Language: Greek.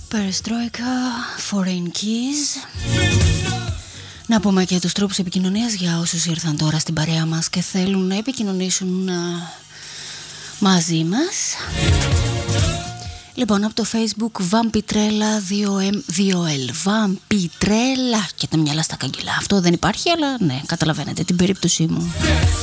Perestroika, Foreign Keys. Να πούμε και τους τρόπους επικοινωνίας για όσους ήρθαν τώρα στην παρέα μας και θέλουν να επικοινωνήσουν μαζί μας. Λοιπόν, από το Facebook Vampitrella 2M2L Vampitrella και τα μυαλά στα καγκελά. Αυτό δεν υπάρχει, αλλά ναι, καταλαβαίνετε την περίπτωσή μου.